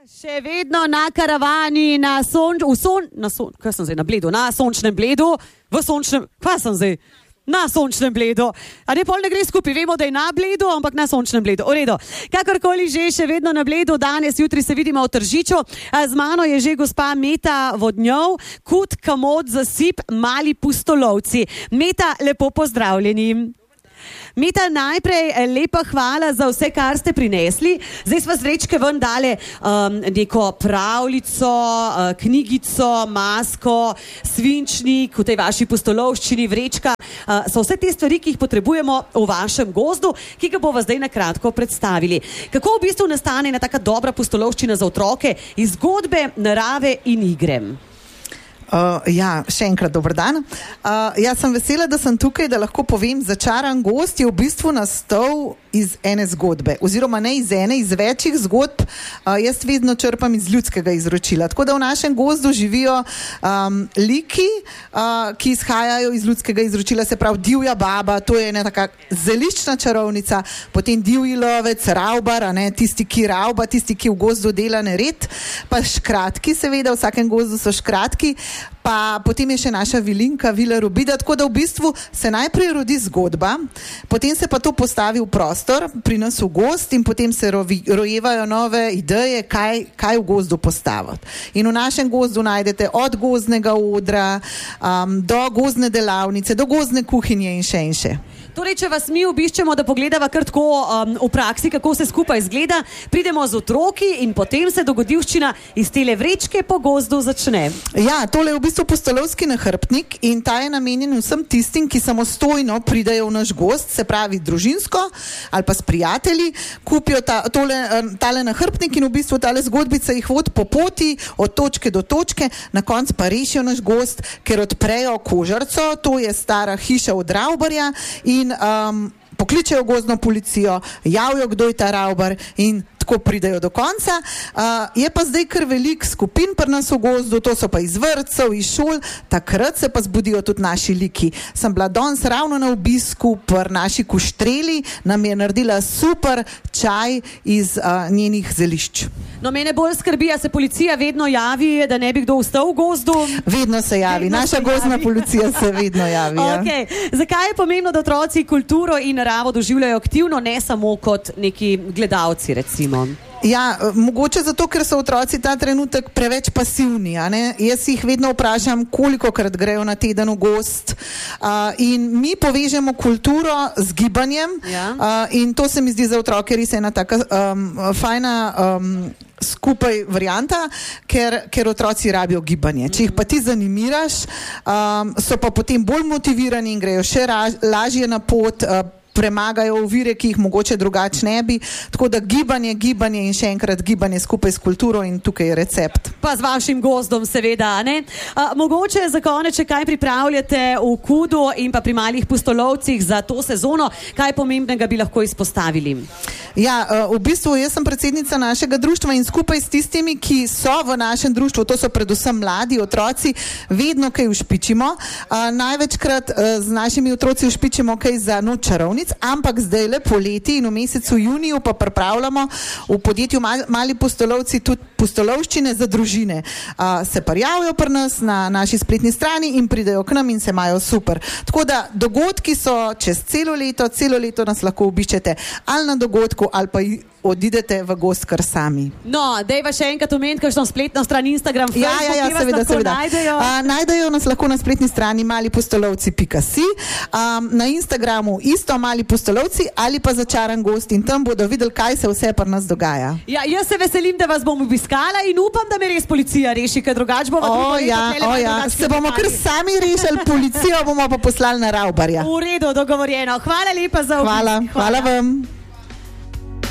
Še vedno na karavani na sončnem Bledu, na sončnem Bledu. A ne, pol ne gre skupaj, vemo, da je na Bledu, ampak na sončnem Bledu. V redu. Kakorkoli že, še vedno na Bledu, danes, jutri se vidimo v Tržiču. Z mano je že gospa Meta Vodnjov, Kut, Kamot, Zasip, Mali pustolovci. Meta, lepo pozdravljeni. Meta, najprej lepa hvala za vse, kar ste prinesli. Zdaj sva srečke ven dale neko pravljico, knjigico, masko, svinčnik, v tej vaši pustolovščini, vrečka. So vse te stvari, ki jih potrebujemo v vašem gozdu, ki ga bova zdaj na kratko predstavili. Kako v bistvu nastane ena taka dobra pustolovščina za otroke iz zgodbe, narave in igre? Še enkrat dober dan. Jaz sem vesela, da sem tukaj, da lahko povem, začaran gozd je v bistvu nastal iz ene zgodbe, oziroma ne iz ene, iz večjih zgodb. Jaz vedno črpam iz ljudskega izročila. Tako da v našem gozdu živijo liki, ki izhajajo iz ljudskega izročila, se pravi divja baba, to je ena taka zeliščna čarovnica, potem divji lovec, ravbar, tisti, ki ravba, tisti, ki v gozdu dela nered, pa škratki, seveda, v vsakem gozdu so škratki, pa potem je še naša vilinka, Vila Rubida, tako da v bistvu se najprej rodi zgodba, potem se pa to postavi v prostor, pri nas v gozd in potem se rojevajo nove ideje, kaj v gozdu postaviti. In v našem gozdu najdete od gozdnega odra do gozdne delavnice, do gozdne kuhinje in še. Torej, če vas mi obiščemo, da pogledava kar tako v praksi, kako se skupaj izgleda, pridemo z otroki in potem se dogodivščina iz tele vrečke po gozdu začne. Ja, tole je v bistvu pustolovski nahrbtnik in ta je namenjen vsem tistim, ki samostojno pridejo v naš gozd, se pravi družinsko ali pa s prijatelji, kupijo tale nahrbtnik in v bistvu tale zgodbica jih vodi po poti od točke do točke, na koncu pa rešijo naš gozd, ker odprejo kožarco, to je stara hiša od ravbarja, in pokličejo gozdno policijo, javijo, kdo je ta ravbar in tako pridejo do konca. Je pa zdaj kar velik skupin pri nas v gozdu, to so pa iz vrtcev, iz šol, takrat se pa zbudijo tudi naši liki. Sem bila danes ravno na obisku pri naši Kuštreli, nam je naredila super čaj iz njenih zelišč. No, mene bolj skrbi, a se policija vedno javi, da ne bi kdo ostal v gozdu? Vedno se javi, naša gozdna policija se vedno javi. Okay. Zakaj je pomembno, da otroci kulturo in naravo doživljajo aktivno, ne samo kot neki gledalci, recimo? Ja, mogoče zato, ker so otroci ta trenutek preveč pasivni. Jaz jih vedno vprašam, kolikokrat grejo na teden v gozd. In mi povežemo kulturo z gibanjem. In to se mi zdi za otroke res ena taka fajna skupaj varianta, ker otroci rabijo gibanje. Če jih pa ti zanimiraš, so pa potem bolj motivirani in grejo še lažje na pot, premagajo ovire, ki jih mogoče drugače ne bi. Tako da gibanje in še enkrat gibanje skupaj s kulturo in tukaj je recept. Pa z vašim gozdom seveda, ne? Mogoče za konec, če kaj pripravljate v Kudu in pa pri malih pustolovcih za to sezono, kaj pomembnega bi lahko izpostavili? Ja, v bistvu jaz sem predsednica našega društva in skupaj s tistimi, ki so v našem društvu, to so predvsem mladi otroci, vedno kaj ušpičimo. Največkrat z našimi otroci ušpičimo kaj za noč čarovnic, ampak zdaj le poleti in v mesecu juniju pa pripravljamo v podjetju Mali pustolovci tudi pustolovščine za družine. Se prijavijo pri nas na naši spletni strani in pridejo k nam in se imajo super. Tako da dogodki so čez celo leto nas lahko obiščete ali na dogodku ali pa odidete v gozd kar sami. No, dejva še enkrat omeniti, kakšno spletno stran Instagram, Facebook, seveda. Najdejo nas lahko na spletni strani malipustolovci.si, na Instagramu isto Mali pustolovci ali pa začaran gozd in tam bodo videli, kaj se vse pri nas dogaja. Ja, jaz se veselim, da vas bom obiskala in upam, da me res policija reši, ker drugače bomo se bomo kar sami rešili, policijo bomo pa poslali na ravbarja. V redu, dogovorjeno. Hvala lepa za obisk. Hvala vam.